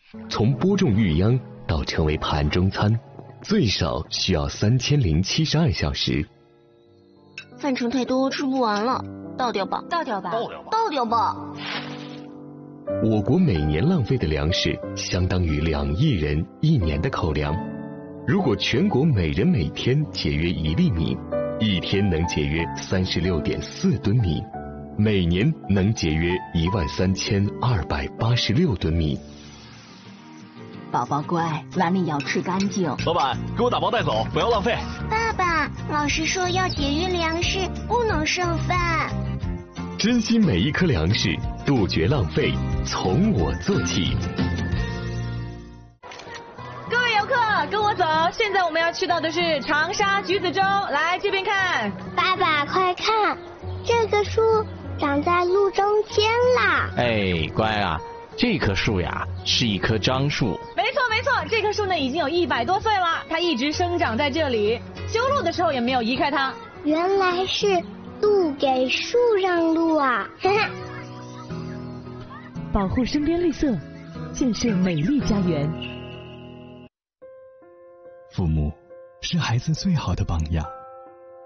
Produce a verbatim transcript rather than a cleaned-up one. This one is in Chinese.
从播种育秧到成为盘中餐，最少需要三千零七十二小时。 饭盛太多，吃不完了，倒掉吧， 倒掉吧， 倒掉吧，倒掉吧。 我国每年浪费的粮食相当于两亿人一年的口粮。如果全国每人每天节约一粒米，一天能节约三十六点四吨米，每年能节约一万三千二百八十六吨米。 宝宝乖，碗里要吃干净。 老板，给我打包带走，不要浪费。 爸爸，老师说要节约粮食，不能剩饭。 珍惜每一颗粮食，杜绝浪费，从我做起。 各位游客，跟我走，现在我们要去到的是长沙橘子洲，来这边看。 爸爸，快看，这个树长在路中间啦！ 哎，乖啊，这棵树呀是一棵樟树。 没错没错，这棵树呢已经有一百多岁了，它一直生长在这里，修路的时候也没有移开它。 原来是路给树让路啊！ 保护身边绿色，建设美丽家园。 父母是孩子最好的榜样。